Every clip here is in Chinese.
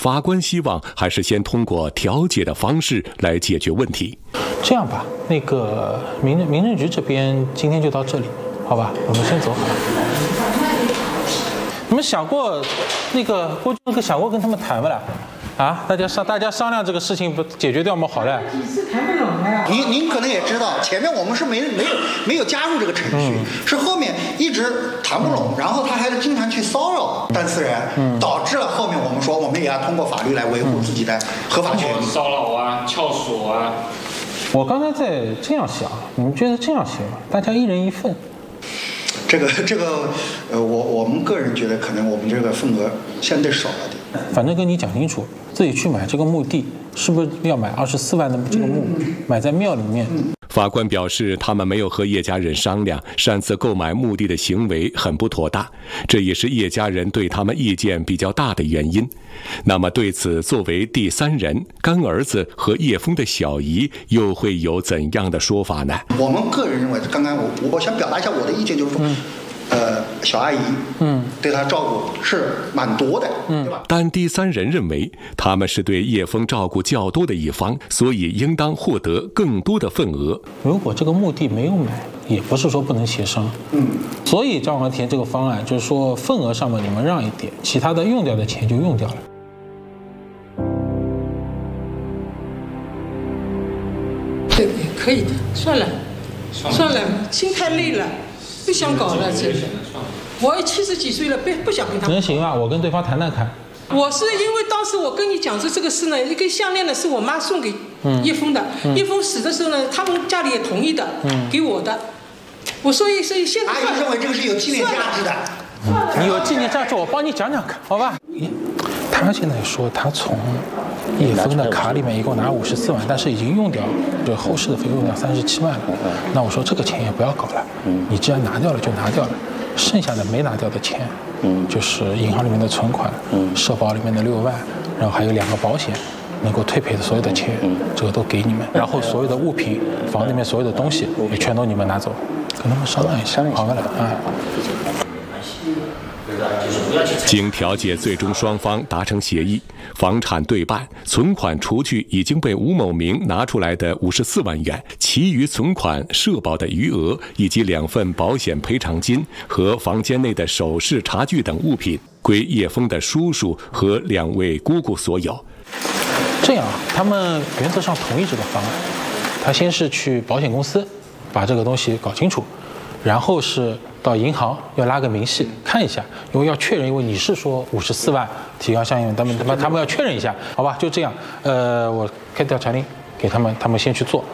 法官希望还是先通过调解的方式来解决问题。 这样吧，那个民政局这边今天就到这里，好吧？我们先走好了。你们想过想过跟他们谈不啦？啊，大家商量这个事情不解决掉吗？好了。 几次谈不拢了。 您可能也知道，前面我们是没有加入这个程序，是后面一直谈不拢，然后他还是经常去骚扰当事人，导致了后面我们说我们也要通过法律来维护自己的合法权益。 骚扰啊，撬锁啊。 我刚才在这样想，你们觉得这样行吗？大家一人一份。 这个，我们个人觉得可能我们这个份额相对少了点。 反正跟你讲清楚，自己去买这个墓地，是不是要买24万的这个墓，买在庙里面？ 法官表示，他们没有和叶家人商量，擅自购买墓地的行为很不妥当，这也是叶家人对他们意见比较大的原因。那么对此，作为第三人，干儿子和叶枫的小姨又会有怎样的说法呢？ 我们个人认为，刚刚我想表达一下我的意见，就是说，小阿姨，对她照顾是蛮多的，对吧？ 但第三人认为，他们是对叶枫照顾较多的一方，所以应当获得更多的份额。 如果这个墓地没有买，也不是说不能协商，所以张和田这个方案就是说份额上面你们让一点，其他的用掉的钱就用掉了。 对，可以的，算了，心太累了，不想搞了，这个。我70几岁了，不想跟他们。 能行啊，我跟对方谈谈看。 我是因为当时我跟你讲这个事呢，一个项链呢是我妈送给叶枫的，叶枫死的时候呢，他们家里也同意的，给我的。所以现在阿姨认为这个是有纪念价值的。 你有纪念价值，我帮你讲讲看，好吧？他现在说他从叶枫的卡里面一共拿54万，但是已经用掉了，就后事的费用要37万了。那我说这个钱也不要搞了，你既然拿掉了就拿掉了，剩下的没拿掉的钱，就是银行里面的存款，社保里面的6万，然后还有2个保险能够退赔的所有的钱，这个都给你们。然后所有的物品，房里面所有的东西也全都你们拿走，跟他们商量一下，好吧了啊。 经调解，最终双方达成协议，房产对半，存款除去已经被吴某明拿出来的54万元，其余存款、社保的余额以及2份保险赔偿金和房间内的首饰、茶具等物品，归叶枫的叔叔和2位姑姑所有。 这样，他们原则上同意这个方案。他先是去保险公司把这个东西搞清楚，然后是到银行要拉个明细看一下，因为要确认，因为你是说54万提高相应，他们要确认一下，好吧？就这样，我开调查令给他们先去做。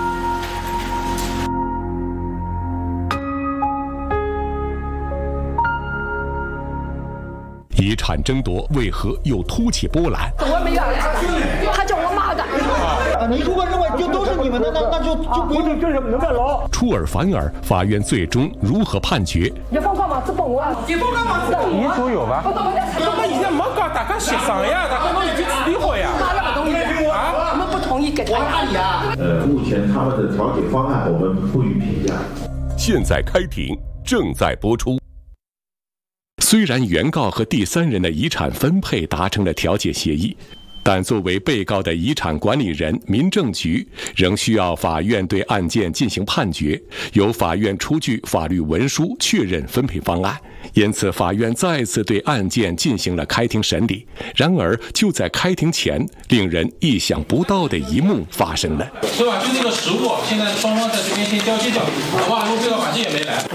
遗产争夺为何又突起波澜？ 我没有儿子，他叫我妈的。 你如果认为就都是你们的，那就不用就是能干牢。 出尔反尔，法院最终如何判决？ 叶枫干嘛只帮我？叶枫干嘛只帮我？ 遗嘱有吧？ 那么现在没搞大家协商呀，大家都已经处理好呀。 不同意啊！我们不同意给他。 目前他们的调解方案我们不予评价。 现在开庭，正在播出。虽然原告和第三人的遗产分配达成了调解协议，但作为被告的遗产管理人民政局仍需要法院对案件进行判决，由法院出具法律文书确认分配方案。因此法院再次对案件进行了开庭审理。然而就在开庭前，令人意想不到的一幕发生了。 是吧？就那个实物，现在双方在这边先交接掉，好吧？因为这个法官也没来。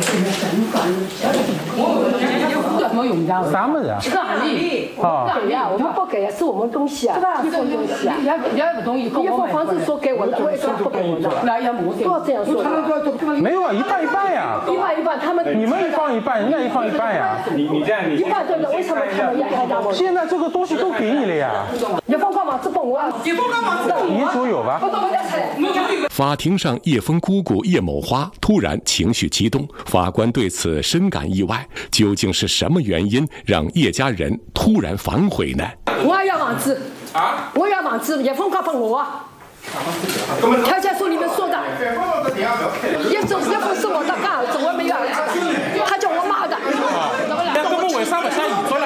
啥么子啊？ 这个案例对呀，我们不给是我们东西啊，一份东西啊，也不同意。一份房子说给我的，我也说不给我的，那也没有这样说的。 没有啊，一半一半呀。 一半，他们你们一方一半，人家一方一半呀。 你这样， 一半对的，为什么他们也还让我？ 现在这个东西都给你了呀。 叶枫干嘛只帮我？叶枫干嘛只帮我？ 遗嘱有吧？ 法庭上，叶枫姑姑叶某花突然情绪激动，法官对此深感意外。究竟是什么原因让叶家人突然反悔呢？ 我也要房子啊！我要房子，叶枫干帮我。调解书里面说的，叶枫是我的干儿子，我没有儿子，他叫我妈的。 那我为啥不写遗嘱了？